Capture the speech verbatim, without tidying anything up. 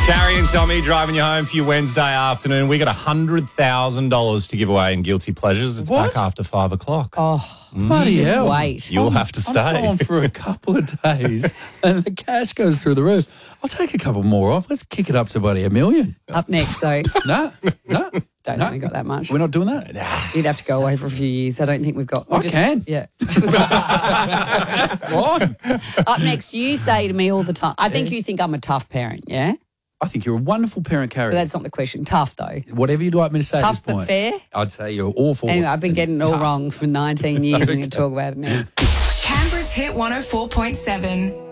Carrie and Tommy driving you home for your Wednesday afternoon. We got one hundred thousand dollars to give away in Guilty Pleasures. It's What? back after five o'clock. Oh, Bloody you just hell. wait. You'll have to I'm stay. going for a couple of days and the cash goes through the roof. I'll take a couple more off. Let's kick it up to buddy a million. Up next, though, No, no. don't no. think we got that much. We're not doing that. You'd have to go away for a few years. I don't think we've got. we'll I can. Yeah. Fine. Up next, you say to me all the time, I think you think I'm a tough parent, yeah? I think you're a wonderful parent, Carrie. But that's not the question. Tough, though. Whatever you'd like me to say Tough at this but point. fair? I'd say you're awful. Anyway, I've been getting it all Tough. wrong for nineteen years. We're going to talk about it next. Canberra's Hit one oh four point seven.